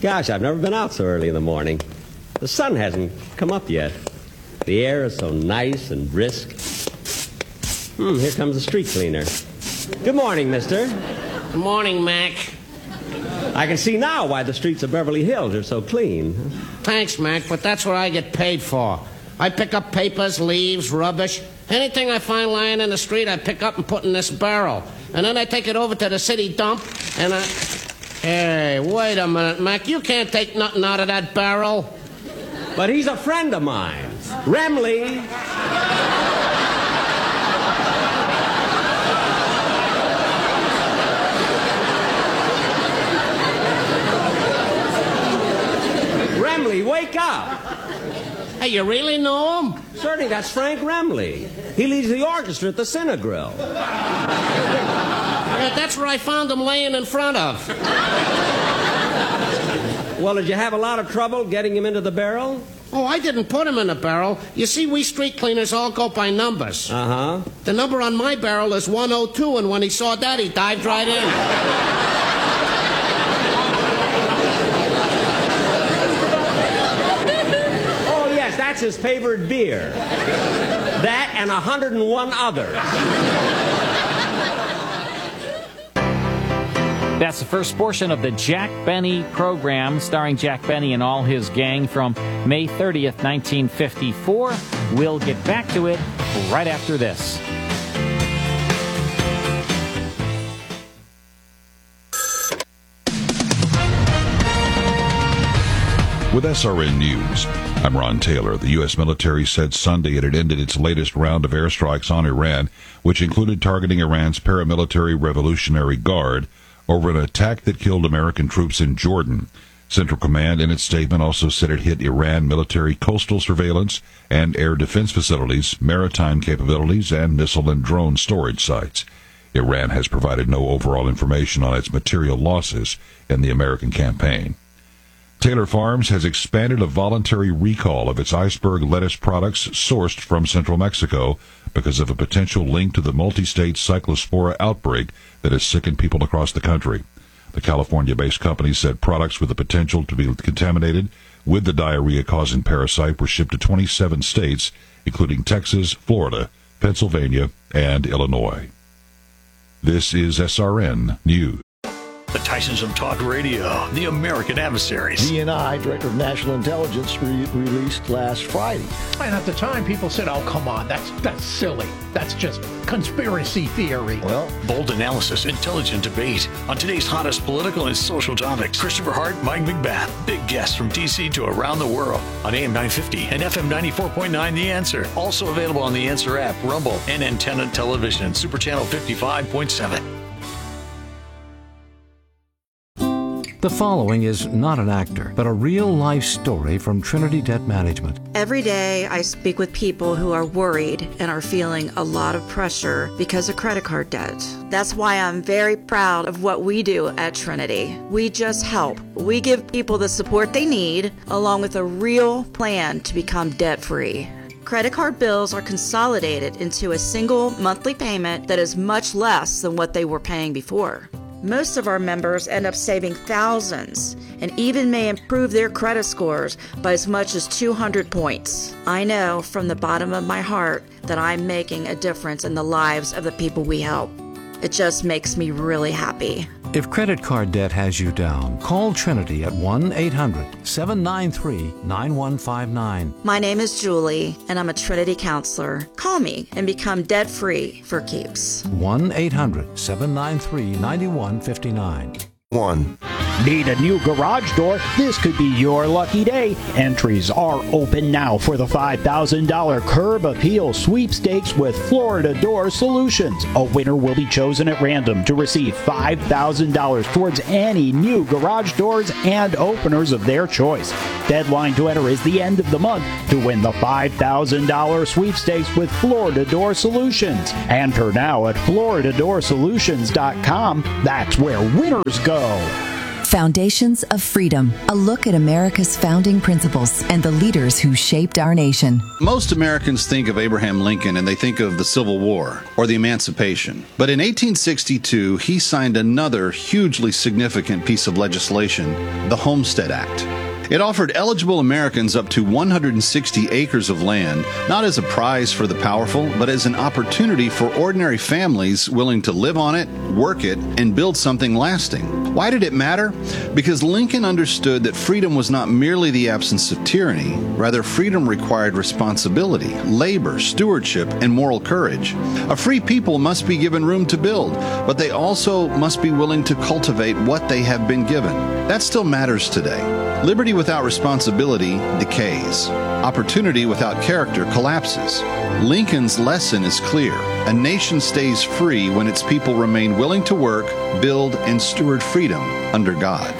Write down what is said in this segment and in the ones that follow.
Gosh, I've never been out so early in the morning. The sun hasn't come up yet. The air is so nice and brisk. Here comes the street cleaner. Good morning, mister. Good morning, Mac. I can see now why the streets of Beverly Hills are so clean. Thanks, Mac, but that's what I get paid for. I pick up papers, leaves, rubbish. Anything I find lying in the street, I pick up and put in this barrel. And then I take it over to the city dump, and I... Hey, wait a minute, Mac. You can't take nothing out of that barrel. But he's a friend of mine. Remley. Remley, wake up. Hey, you really know him? Certainly, that's Frank Remley. He leads the orchestra at the Cinegrill. Yeah, that's where I found him laying in front of. Well, did you have a lot of trouble getting him into the barrel? Oh, I didn't put him in a barrel. You see, we street cleaners all go by numbers. Uh-huh. The number on my barrel is 102, and when he saw that, he dived right in. Oh, yes, that's his favorite beer. That and 101 others. That's the first portion of the Jack Benny program, starring Jack Benny and all his gang from May 30th, 1954. We'll get back to it right after this. With SRN News, I'm Ron Taylor. The U.S. military said Sunday it had ended its latest round of airstrikes on Iran, which included targeting Iran's paramilitary Revolutionary Guard over an attack that killed American troops in Jordan. Central Command in its statement also said it hit Iran military coastal surveillance and air defense facilities, maritime capabilities, and missile and drone storage sites. Iran has provided no overall information on its material losses in the American campaign. Taylor Farms has expanded a voluntary recall of its iceberg lettuce products sourced from central Mexico because of a potential link to the multi-state cyclospora outbreak that has sickened people across the country. The California-based company said products with the potential to be contaminated with the diarrhea-causing parasite were shipped to 27 states, including Texas, Florida, Pennsylvania, and Illinois. This is SRN News. The Tysons of Talk Radio, the American Adversaries. DNI, Director of National Intelligence, released last Friday. And at the time, people said, oh, come on, that's silly. That's just conspiracy theory. Well, bold analysis, intelligent debate on today's hottest political and social topics. Christopher Hart, Mike McBath, big guests from D.C. to around the world on AM 950 and FM 94.9 The Answer. Also available on The Answer app, Rumble, and Antenna Television, Super Channel 55.7. The following is not an actor, but a real-life story from Trinity Debt Management. Every day, I speak with people who are worried and are feeling a lot of pressure because of credit card debt. That's why I'm very proud of what we do at Trinity. We just help. We give people the support they need, along with a real plan to become debt-free. Credit card bills are consolidated into a single monthly payment that is much less than what they were paying before. Most of our members end up saving thousands and even may improve their credit scores by as much as 200 points. I know from the bottom of my heart that I'm making a difference in the lives of the people we help. It just makes me really happy. If credit card debt has you down, call Trinity at 1-800-793-9159. My name is Julie, and I'm a Trinity counselor. Call me and become debt-free for keeps. 1-800-793-9159. Need a new garage door? This could be your lucky day. Entries are open now for the $5,000 Curb Appeal Sweepstakes with Florida Door Solutions. A winner will be chosen at random to receive $5,000 towards any new garage doors and openers of their choice. Deadline to enter is the end of the month to win the $5,000 sweepstakes with Florida Door Solutions. Enter now at FloridaDoorSolutions.com. That's where winners go. Foundations of Freedom, a look at America's founding principles and the leaders who shaped our nation. Most Americans think of Abraham Lincoln and they think of the Civil War or the Emancipation. But in 1862, he signed another hugely significant piece of legislation, the Homestead Act. It offered eligible Americans up to 160 acres of land, not as a prize for the powerful, but as an opportunity for ordinary families willing to live on it, work it, and build something lasting. Why did it matter? Because Lincoln understood that freedom was not merely the absence of tyranny. Rather, freedom required responsibility, labor, stewardship, and moral courage. A free people must be given room to build, but they also must be willing to cultivate what they have been given. That still matters today. Liberty without responsibility decays. Opportunity without character collapses. Lincoln's lesson is clear. A nation stays free when its people remain willing to work, build, and steward freedom under God.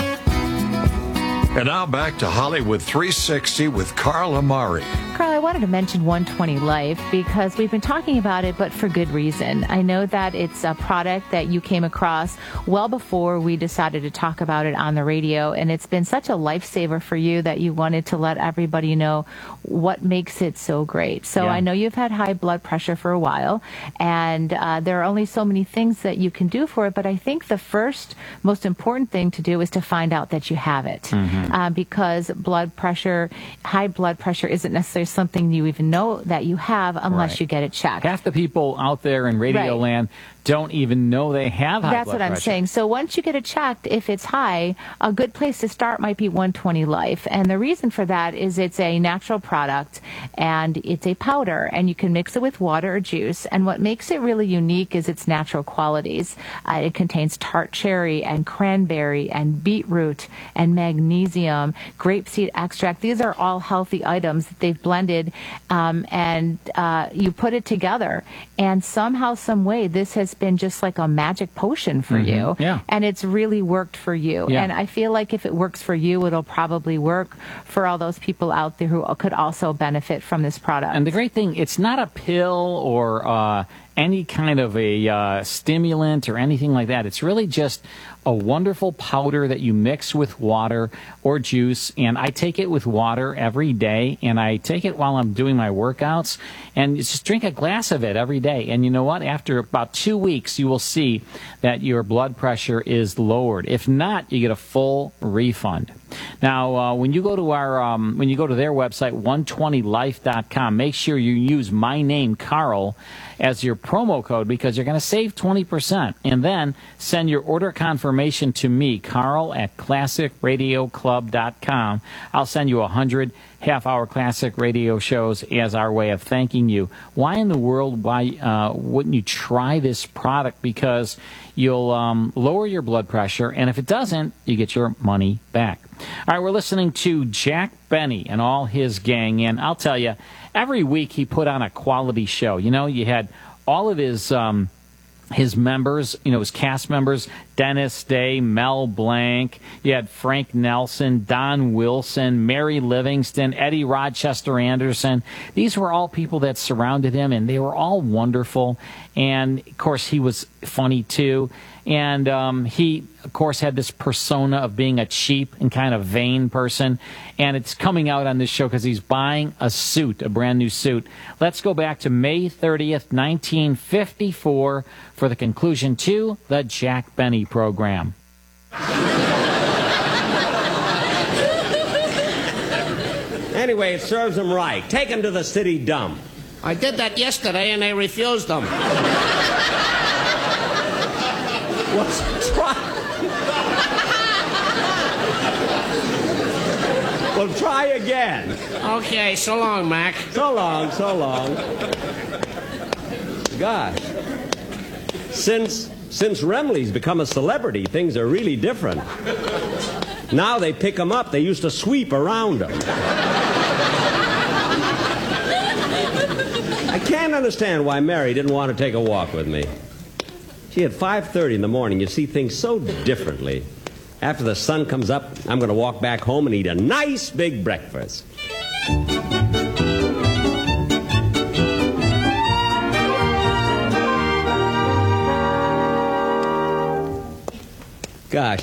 And now back to Hollywood 360 with Carl Amari. Carl, I wanted to mention 120 Life because we've been talking about it, but for good reason. I know that it's a product that you came across well before we decided to talk about it on the radio, and it's been such a lifesaver for you that you wanted to let everybody know what makes it so great. So I know you've had high blood pressure for a while, and there are only so many things that you can do for it, but I think the first most important thing to do is to find out that you have it. Because high blood pressure isn't necessarily something you even know that you have unless you get it checked. Half the people out there in radio land don't even know they have high blood pressure. That's what I'm saying. So once you get it checked, if it's high, a good place to start might be 120 Life. And the reason for that is it's a natural product and it's a powder, and you can mix it with water or juice. And what makes it really unique is its natural qualities. It contains tart cherry and cranberry and beetroot and magnesium, grapeseed extract. These are all healthy items that they've blended, and you put it together. And somehow, some way, this has been just like a magic potion for you. Yeah. And it's really worked for you. Yeah. And I feel like if it works for you, it'll probably work for all those people out there who could also benefit from this product. And the great thing, it's not a pill or any kind of a stimulant or anything like that. It's really just a wonderful powder that you mix with water or juice, and I take it with water every day, and I take it while I'm doing my workouts, and just drink a glass of it every day. And you know what? After about 2 weeks, you will see that your blood pressure is lowered. If not, you get a full refund. Now, when you go to their website, 120life.com, make sure you use my name, Carl, as your promo code, because you're going to save 20%. And then send your order confirmation to me, Carl, at classicradioclub.com. I'll send you 100 half-hour classic radio shows as our way of thanking you. Why in the world, wouldn't you try this product? Because you'll lower your blood pressure, and if it doesn't, you get your money back. All right, we're listening to Jack Benny and all his gang, and I'll tell you, every week he put on a quality show. You know, you had all of his members, his cast members, Dennis Day, Mel Blanc, you had Frank Nelson, Don Wilson, Mary Livingston, Eddie Rochester Anderson. These were all people that surrounded him, and they were all wonderful. And, of course, he was funny, too. And he, of course, had this persona of being a cheap and kind of vain person. And it's coming out on this show because he's buying a suit, a brand new suit. Let's go back to May 30th, 1954 for the conclusion to the Jack Benny program. Anyway, it serves them right. Take them to the city dump. I did that yesterday and they refused them. Well, try again. Okay, so long, Mac. So long. Gosh. Since Remley's become a celebrity, things are really different. Now they pick them up. They used to sweep around them. I can't understand why Mary didn't want to take a walk with me. She, at 5:30 in the morning, you see things so differently. After the sun comes up, I'm going to walk back home and eat a nice big breakfast. Gosh.